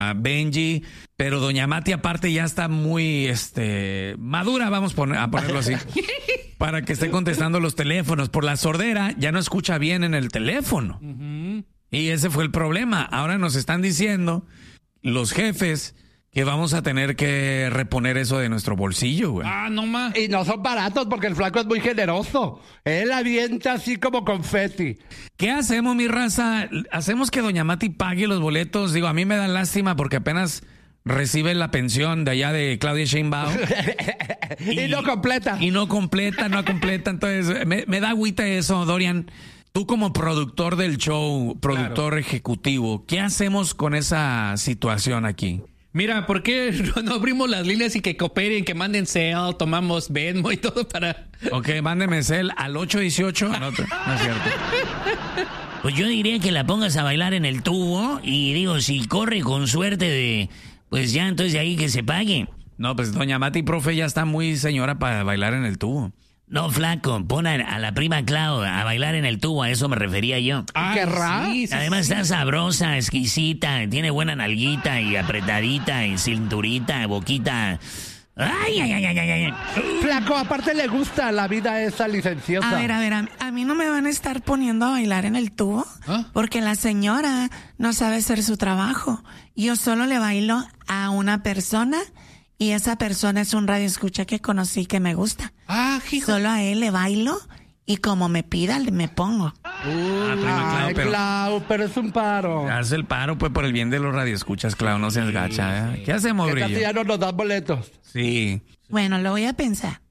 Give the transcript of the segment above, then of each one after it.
a Benji, pero doña Mati aparte ya está muy madura, vamos a ponerlo así, para que esté contestando los teléfonos. Por la sordera ya no escucha bien en el teléfono. Uh-huh. Y ese fue el problema. Ahora nos están diciendo los jefes que vamos a tener que reponer eso de nuestro bolsillo, güey. Ah, no más. Y no son baratos porque el flaco es muy generoso. Él avienta así como confeti. ¿Qué hacemos, mi raza? ¿Hacemos que doña Mati pague los boletos? Digo, a mí me da lástima porque apenas recibe la pensión de allá de Claudia Sheinbaum. y no completa. No completa. Entonces, me da agüita eso, Dorian. Tú como productor del show, productor ejecutivo, ¿qué hacemos con esa situación aquí? Mira, ¿por qué no abrimos las líneas y que cooperen, que manden cel, tomamos Venmo y todo para... Ok, mándenme cel al 818. No es cierto. Pues yo diría que la pongas a bailar en el tubo y digo, si corre con suerte pues ya entonces de ahí que se pague. No, pues doña Mati, profe, ya está muy señora para bailar en el tubo. No, flaco, pon a la prima Clau a bailar en el tubo, a eso me refería yo. ¿Qué raro? Sí, Además está sabrosa, exquisita, tiene buena nalguita y apretadita y cinturita, boquita. Ay. Flaco, aparte le gusta la vida esa licenciosa. A ver, a mí no me van a estar poniendo a bailar en el tubo, porque la señora no sabe hacer su trabajo. Yo solo le bailo a una persona y esa persona es un radioescucha que conocí que me gusta. Hijo. Solo a él le bailo y como me pida, me pongo. Ay, Clau, pero es un paro. Haz el paro, pues, por el bien de los radioescuchas, Clau, no seas gacha. ¿Qué hacemos, ¿Qué tal Brillo? si ya no nos dan boletos? Sí. Bueno, lo voy a pensar.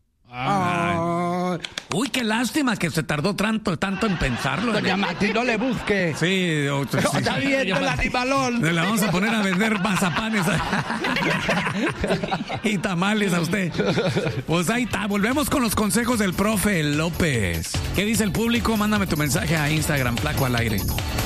Uy, qué lástima que se tardó tanto en pensarlo. Doña Mati, no le busque. Sí, Está viendo el animalón. Le vamos a poner a vender mazapanes y tamales a usted. Pues ahí está, volvemos con los consejos del profe López. ¿Qué dice el público? Mándame tu mensaje a Instagram, Flaco al Aire.